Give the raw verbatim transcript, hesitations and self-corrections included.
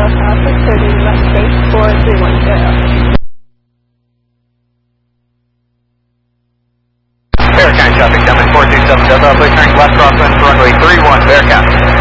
Alpha Alpha thirty left base four three one zero. Bearcat traffic, coming four two seven Delta, please turn left crosswind for runway three one, Bearcat.